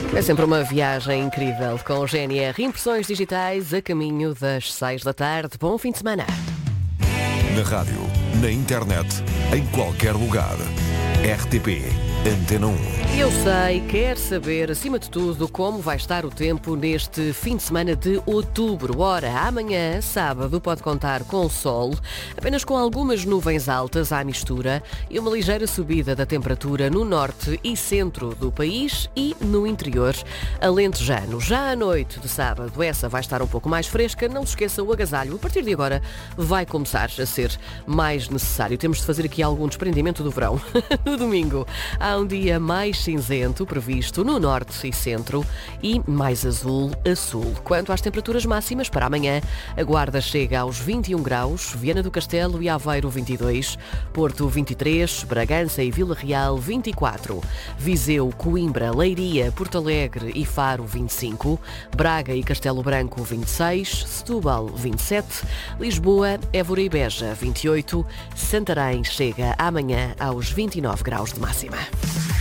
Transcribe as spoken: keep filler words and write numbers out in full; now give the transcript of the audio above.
É sempre uma viagem incrível com o G N R Impressões Digitais a caminho das seis da tarde. Bom fim de semana. Na rádio, na internet, em qualquer lugar. R T P Antena um. Eu sei, quer saber, acima de tudo, como vai estar o tempo neste fim de semana de outubro. Ora, amanhã, sábado, pode contar com sol, apenas com algumas nuvens altas à mistura e uma ligeira subida da temperatura no norte e centro do país e no interior alentejano. Já à noite de sábado, essa vai estar um pouco mais fresca. Não se esqueça, o agasalho, a partir de agora, vai começar a ser mais necessário. Temos de fazer aqui algum desprendimento do verão. No domingo, há um dia mais cinzento previsto no norte e centro e mais azul a sul. Quanto às temperaturas máximas para amanhã, a Guarda chega aos vinte e um graus, Viana do Castelo e Aveiro vinte e dois, Porto vinte e três, Bragança e Vila Real vinte e quatro, Viseu, Coimbra, Leiria, Porto Alegre e Faro vinte e cinco, Braga e Castelo Branco vinte e seis, Setúbal vinte e sete, Lisboa, Évora e Beja vinte e oito, Santarém chega amanhã aos vinte e nove graus de máxima.